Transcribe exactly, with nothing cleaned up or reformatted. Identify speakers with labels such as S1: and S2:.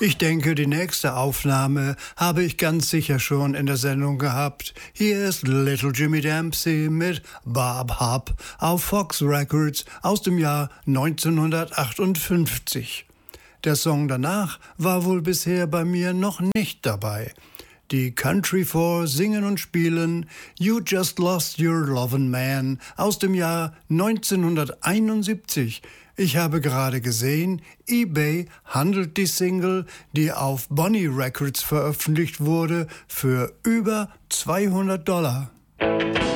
S1: Ich denke, die nächste Aufnahme habe ich ganz sicher schon in der Sendung gehabt. Hier ist Little Jimmy Dempsey mit Bob Hop auf Fox Records aus dem Jahr neunzehnhundertachtundfünfzig. Der Song danach war wohl bisher bei mir noch nicht dabei. Die Country Four singen und spielen You Just Lost Your Lovin' Man aus dem Jahr neunzehnhunderteinundsiebzig. Ich habe gerade gesehen, eBay handelt die Single, die auf Bonnie Records veröffentlicht wurde, für über zweihundert Dollar.